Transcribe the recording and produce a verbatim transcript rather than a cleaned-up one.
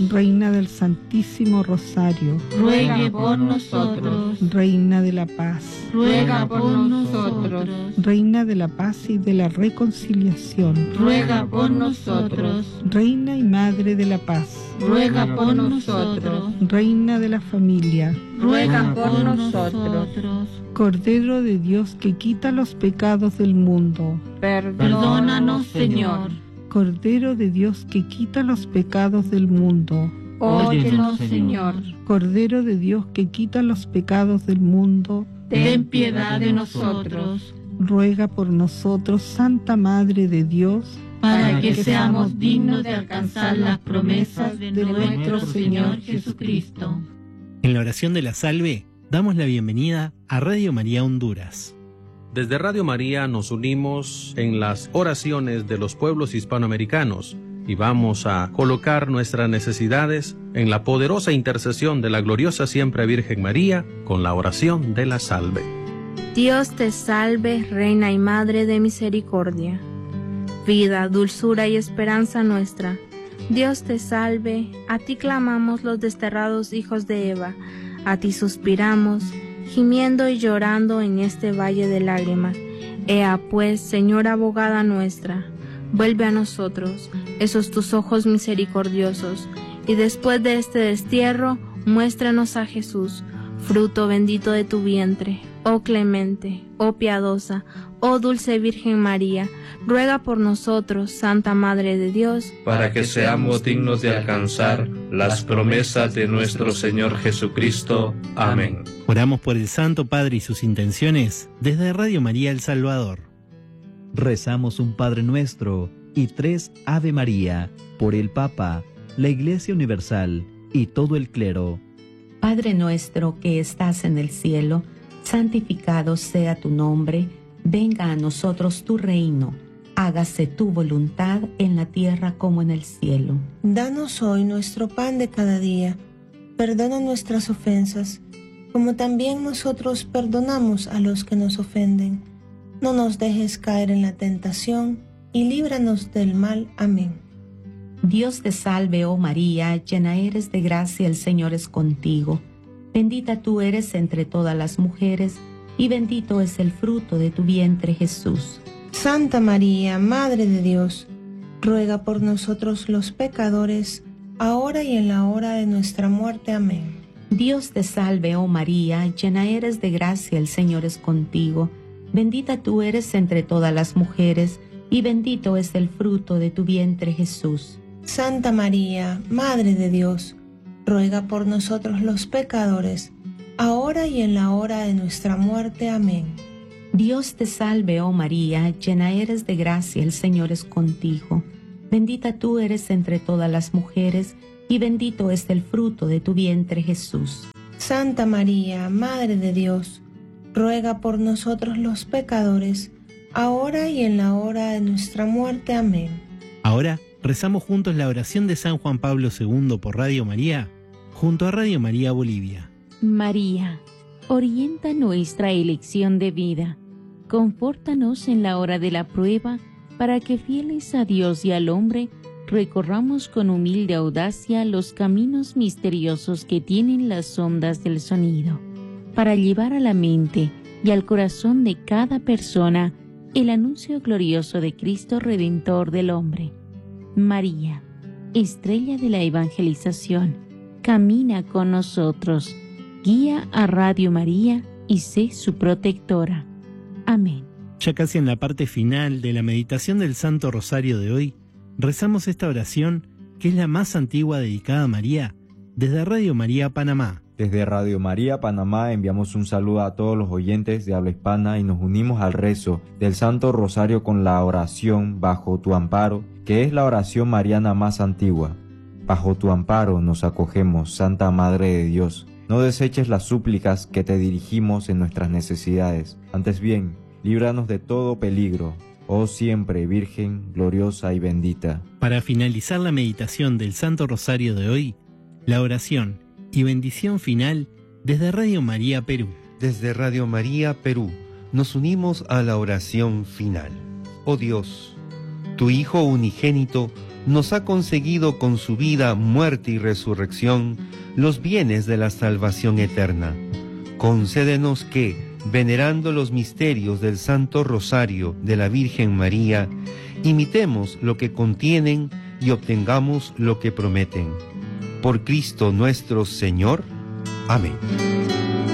Reina del Santísimo Rosario, ruega por nosotros. Reina de la Paz, ruega por nosotros. Reina de la Paz y de la Reconciliación, ruega por nosotros. Reina y Madre de la Paz, ruega por nosotros. Reina de la Familia, ruega por nosotros. Cordero de Dios que quita los pecados del mundo, perdónanos, Señor. Cordero de Dios que quita los pecados del mundo, óyenos, Señor. Cordero de Dios que quita los pecados del mundo, ten piedad de nosotros. Ruega por nosotros, Santa Madre de Dios, para que seamos dignos de alcanzar las promesas de nuestro Señor Jesucristo. En la oración de la salve, damos la bienvenida a Radio María Honduras. Desde Radio María nos unimos en las oraciones de los pueblos hispanoamericanos y vamos a colocar nuestras necesidades en la poderosa intercesión de la gloriosa siempre Virgen María con la oración de la salve. Dios te salve, Reina y Madre de misericordia, vida, dulzura y esperanza nuestra. Dios te salve, a ti clamamos los desterrados hijos de Eva, a ti suspiramos, gimiendo y llorando en este valle de lágrimas. Ea pues, Señora abogada nuestra, vuelve a nosotros esos tus ojos misericordiosos, y después de este destierro, muéstranos a Jesús, fruto bendito de tu vientre. Oh clemente, oh piadosa, oh dulce Virgen María, ruega por nosotros, Santa Madre de Dios, para que seamos dignos de alcanzar las promesas de nuestro Señor Jesucristo. Amén. Oramos por el Santo Padre y sus intenciones desde Radio María El Salvador. Rezamos un Padre Nuestro y tres Ave María por el Papa, la Iglesia Universal y todo el clero. Padre nuestro que estás en el cielo, santificado sea tu nombre, venga a nosotros tu reino, hágase tu voluntad en la tierra como en el cielo. Danos hoy nuestro pan de cada día, perdona nuestras ofensas, como también nosotros perdonamos a los que nos ofenden. No nos dejes caer en la tentación, y líbranos del mal. Amén. Dios te salve, oh María, llena eres de gracia, el Señor es contigo. Bendita tú eres entre todas las mujeres, y bendito es el fruto de tu vientre, Jesús. Santa María, Madre de Dios, ruega por nosotros los pecadores, ahora y en la hora de nuestra muerte. Amén. Dios te salve, oh María, llena eres de gracia, el Señor es contigo. Bendita tú eres entre todas las mujeres, y bendito es el fruto de tu vientre, Jesús. Santa María, Madre de Dios, ruega por nosotros los pecadores, ahora y en la hora de nuestra muerte. Amén. Dios te salve, oh María, llena eres de gracia, el Señor es contigo. Bendita tú eres entre todas las mujeres, y bendito es el fruto de tu vientre, Jesús. Santa María, Madre de Dios, ruega por nosotros los pecadores, ahora y en la hora de nuestra muerte. Amén. Ahora rezamos juntos la oración de San Juan Pablo segundo por Radio María, junto a Radio María Bolivia. María, orienta nuestra elección de vida, confórtanos en la hora de la prueba, para que fieles a Dios y al hombre, recorramos con humilde audacia los caminos misteriosos que tienen las ondas del sonido, para llevar a la mente y al corazón de cada persona el anuncio glorioso de Cristo Redentor del hombre. María, estrella de la evangelización, camina con nosotros, guía a Radio María y sé su protectora. Amén. Ya casi en la parte final de la meditación del Santo Rosario de hoy, rezamos esta oración, que es la más antigua dedicada a María, desde Radio María Panamá. Desde Radio María Panamá enviamos un saludo a todos los oyentes de habla hispana y nos unimos al rezo del Santo Rosario con la oración Bajo tu amparo, que es la oración mariana más antigua. Bajo tu amparo nos acogemos, Santa Madre de Dios. No deseches las súplicas que te dirigimos en nuestras necesidades. Antes bien, líbranos de todo peligro, oh siempre Virgen gloriosa y bendita. Para finalizar la meditación del Santo Rosario de hoy, la oración y bendición final desde Radio María Perú. Desde Radio María Perú nos unimos a la oración final. Oh Dios, tu Hijo unigénito nos ha conseguido con su vida, muerte y resurrección los bienes de la salvación eterna. Concédenos que, venerando los misterios del Santo Rosario de la Virgen María, imitemos lo que contienen y obtengamos lo que prometen. Por Cristo nuestro Señor. Amén.